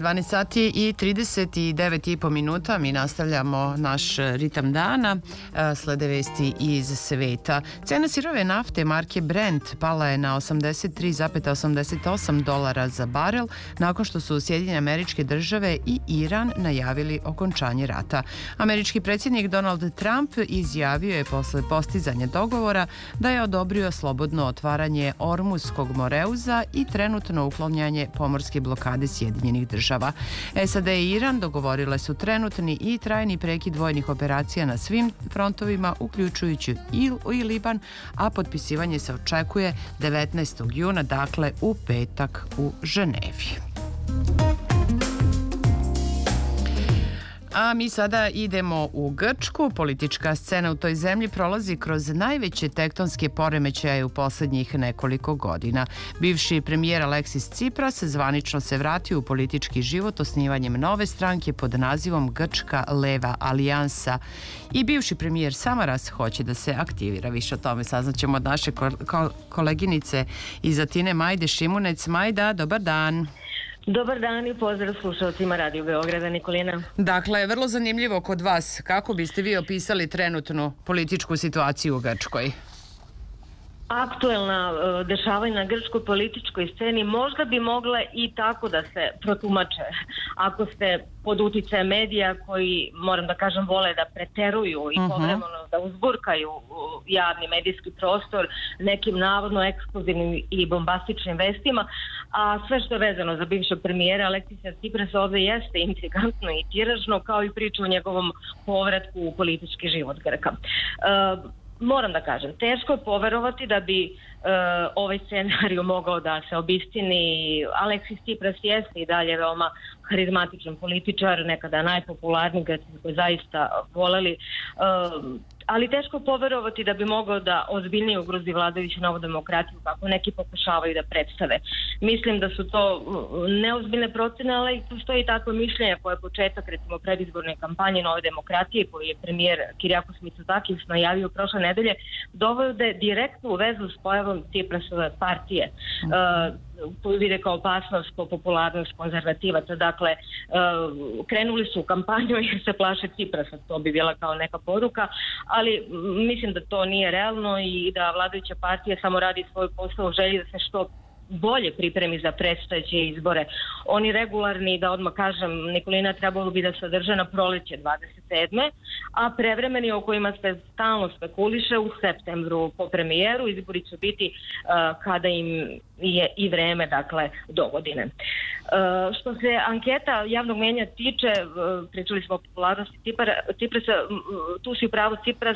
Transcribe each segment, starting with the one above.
12 sati i 39,5 minuta. Mi nastavljamo naš ritam dana. Slede vesti iz sveta. Cena sirove nafte marke Brent pala je na $83,88 za barel nakon što su Sjedinjene Američke Države i Iran najavili okončanje rata. Američki predsjednik Donald Trump izjavio je posle postizanja dogovora da je odobrio slobodno otvaranje Ormuzskog moreuza i trenutno uklanjanje pomorske blokade Sjedinjenih Država. SAD i Iran dogovorile su trenutni i trajni prekid vojnih operacija na svim frontovima, uključujući i Liban, a potpisivanje se očekuje 19. juna, dakle u petak u Ženevi. A mi sada idemo u Grčku. Politička scena u toj zemlji prolazi kroz najveće tektonske poremećaje u poslednjih nekoliko godina. Bivši premijer Aleksis Tsipras zvanično se vratio u politički život osnivanjem nove stranke pod nazivom Grčka leva alijansa. I bivši premijer Samaras hoće da se aktivira. Više o tome saznaćemo od naše koleginice iz Atine, Majde Šimunec. Majda, dobar dan. Dobar dan i pozdrav slušalcima Radio Beograda, Nikolina. Dakle, vrlo zanimljivo kod vas. Kako biste vi opisali trenutnu političku situaciju u Grčkoj? Aktuelna dešavanja na grčkoj političkoj sceni možda bi mogle i tako da se protumače. Ako ste pod uticajem medija koji, moram da kažem, vole da preteruju i povremeno da uzburkaju javni medijski prostor nekim navodno ekskluzivnim i bombastičnim vestima, a sve što je vezano za bivšeg premijera Aleksisa Tsiprasa ovde jeste intrigantno i tiražno, kao i priča o njegovom povratku u politički život Grka. Moram da kažem, teško je poverovati da bi ovaj scenarij mogao da se obistini. Aleksis Tsipras jeste i dalje veoma harizmatičan političar, nekada najpopularniji, Grci koji zaista voleli, ali teško poverovati da bi mogao da ozbiljnije ugrozi vladajuću novu demokratiju kako neki pokušavaju da predstave. Mislim da su to neozbiljne procene, ali postoji takvo mišljenje koje je početak recimo predizborne kampanje Nove demokratije koju je premijer Kyriakos Mitsotakis najavio prošle nedelje dovode direktnu u vezu s pojavom Tsiprasove partije koju vide kao opasnost po popularnost konzervativaca. Dakle, krenuli su u kampanju jer se plaše Tsiprasa, to bi bila kao neka poruka, ali mislim da to nije realno i da vladajuća partija samo radi svoj posao u želji da se što bolje pripremi za predstojeće izbore. Oni regularni, da odmah kažem, Nikolina, trebalo bi da se održe na proleće 27. a prevremeni o kojima se stalno spekuliše u septembru po premijeru. Izbori će biti kada im je i vreme, dakle, do godine. Što se anketa javnog mnjenja tiče, pričali smo o popularnosti Tsiprasa, tu si u pravu Tsipras,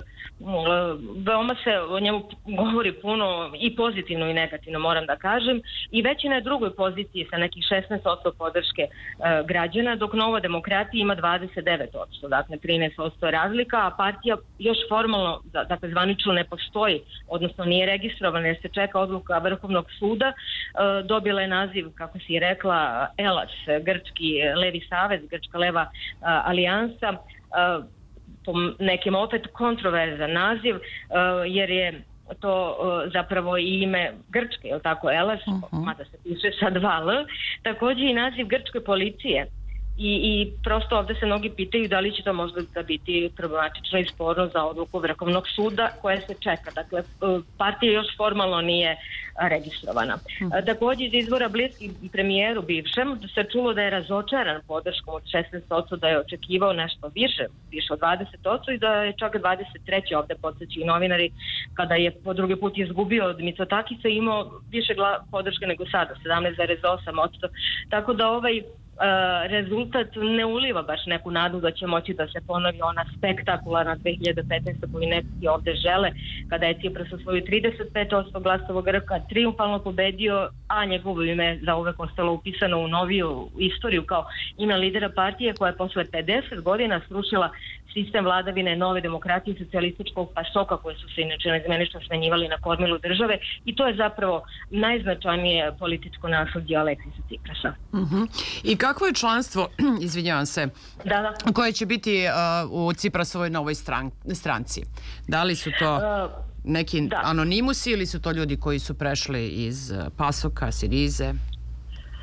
veoma se o njemu govori puno i pozitivno i negativno, moram da kažem, i već je na drugoj poziciji sa nekih 16% podrške građana, dok Nova demokratija ima 29%, dakle 13% razlika, a partija još formalno, dakle zvanično ne postoji, odnosno nije registrovana jer se čeka odluka Vrhovnog suda. Dobila je naziv, kako si rekla, ELAS, Grčki levi savez, Grčka leva alijansa, po nekim opet kontroverzan naziv, jer je to zapravo i ime Grčke, je li tako, ELAS, mada se piše sa 2 L, također i naziv grčke policije. I prosto ovde se mnogi pitaju da li će to možda da biti problematično i sporno za odluku Vrhovnog suda koje se čeka. Dakle, partija još formalno nije registrovana. Također iz izvora bliskih premijeru bivšem se čulo da je razočaran podrškom od 16%, da je očekivao nešto više od 20% i da je čak 23. ovde podsjećaju novinari kada je po drugi put izgubio od Mitsotakisa imao više podrške nego sada, 17,8%. Tako da ovaj rezultat ne uliva baš neku nadu da će moći da se ponovi ona spektakularna 2015. koju neki ovde žele, kada je Tsipras osvojio 35% glasova Grka, triumfalno pobedio, a njegovo ime zauvek ostalo upisano u noviju istoriju kao ime lidera partije koja je posle 50 godina srušila sistem vladavine Nove demokratije i socijalističkog pasoka koje su se inače neizmenično smenjivali na kormilu države, i to je zapravo najznačajnije političko nasledđe Aleksisa Tsiprasa. I kakvo je članstvo, izvinjavam se, koje će biti u Tsiprasovoj novoj stranci? Da li su to neki anonimusi ili su to ljudi koji su prešli iz Pasoka, Sirize?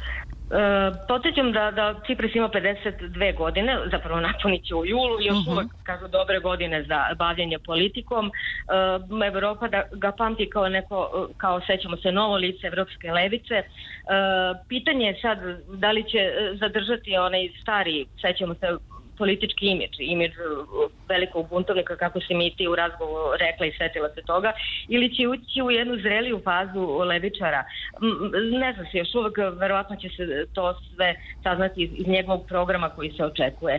Podsjećam da Cipras ima 52 godine, zapravo napunit će u julu, još uvek kažu dobre godine za bavljanje politikom. Evropa ga pamti kao neko, kao sećamo se, novo lice evropske levice. Pitanje je sad da li će zadržati onaj stari, sećamo se, politički imidž velikog buntovnika, kako si mi ti u razgovoru rekla i setila se toga, ili će ući u jednu zreliju fazu levičara. Ne znam se, još uvek verovatno će se to sve saznati iz njegovog programa koji se očekuje.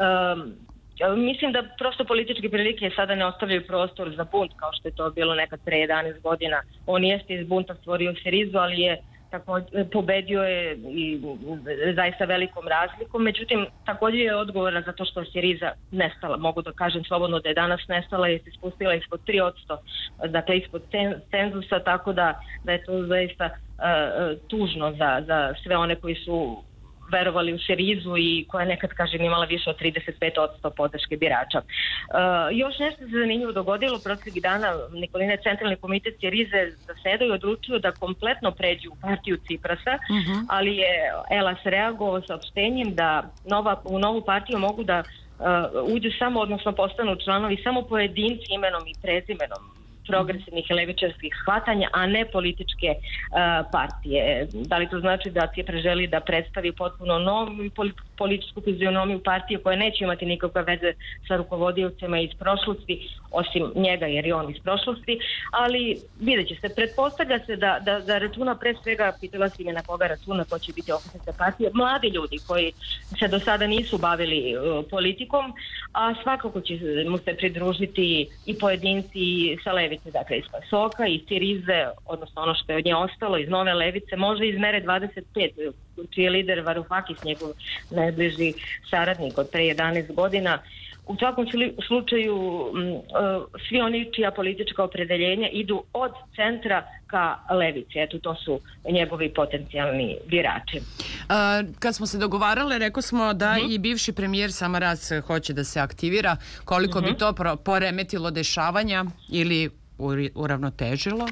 Mislim da prosto političke prilike sada ne ostavljaju prostor za bunt, kao što je to bilo nekad pre 11 godina. On jeste iz bunta stvorio Sirizu, ali je pobedio je i zaista velikom razlikom, međutim također je odgovorna za to što je Siriza nestala, mogu da kažem slobodno da je danas nestala i se spustila ispod 3%, dakle ispod cenzusa, tako da je to zaista tužno za sve one koji su verovali u Sirizu i koja nekad, kažem, imala više od 35% podrške birača. Još nešto se zanimljivo dogodilo prošlih dana. Nikoline, Centralni komitet Sirize zasedao i odlučio da kompletno pređu u partiju Ciprasa, ali je Elas reagovao saopštenjem da u novu partiju mogu da uđu samo, odnosno postanu članovi samo pojedinci imenom i prezimenom progresivnih i levičarskih shvatanja, a ne političke partije. Da li to znači da Cipras želi da predstavi potpuno novu političku fizionomiju partije koja neće imati nikakve veze sa rukovodiocima iz prošlosti, osim njega jer je on iz prošlosti, ali vidjet će se. Pretpostavlja se da računa pre svega, pitala si me na koga računa, ko će biti okosnica partije, mladi ljudi koji se do sada nisu bavili politikom, a svakako će mu se pridružiti i pojedinci sa levice, dakle iz Pasoka, iz Sirize, odnosno ono što je od nje ostalo, iz Nove levice, možda iz Mere 25, čiji je lider Varoufakis, njegov najbliži saradnik od pre 11 godina. U svakom slučaju svi oni čija politička opredeljenja idu od centra ka levici. Eto, to su njegovi potencijalni birači. Kad smo se dogovarale, rekao smo da i bivši premijer Samaras hoće da se aktivira. Koliko bi to poremetilo dešavanja ili uravnotežilo?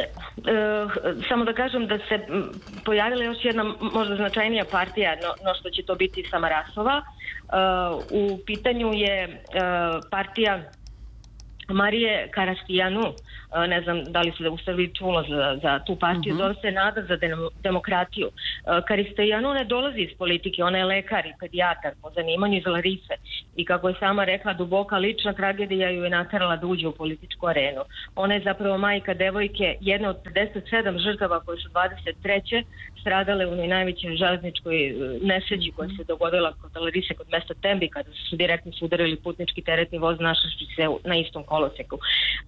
Samo da kažem da se pojavila još jedna možda značajnija partija, no što će to biti Samarasova. U pitanju je partija Marije Karastijanu, ne znam da li se u Srbiji čulo za tu partiju, zove se Nada za demokratiju. Karastijanu ne dolazi iz politike, ona je lekar i pedijatar po zanimanju iz Larise i kako je sama rekla, duboka lična tragedija ju je naterala da uđe u političku arenu. Ona je zapravo majka devojke, jedne od 57 žrtava koje su 23. stradale u najvećoj železničkoj nesreći koja se dogodila kod Larise, kod mesta Tembi, kada su direktno sudarili putnički teretni voz našavši se na istom koloseku.